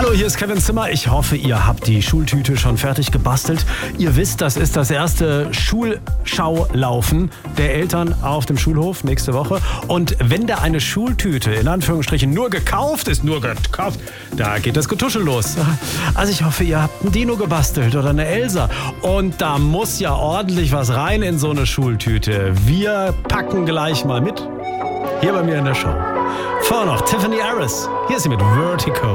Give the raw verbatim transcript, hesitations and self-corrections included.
Hallo, hier ist Kevin Zimmer. Ich hoffe, ihr habt die Schultüte schon fertig gebastelt. Ihr wisst, das ist das erste Schulschaulaufen der Eltern auf dem Schulhof nächste Woche. Und wenn da eine Schultüte in Anführungsstrichen nur gekauft ist, nur gekauft, da geht das Getuschel los. Also ich hoffe, ihr habt einen Dino gebastelt oder eine Elsa. Und da muss ja ordentlich was rein in so eine Schultüte. Wir packen gleich mal mit. Hier bei mir in der Show. Vorher noch Tiffany Harris. Hier ist sie mit Vertigo.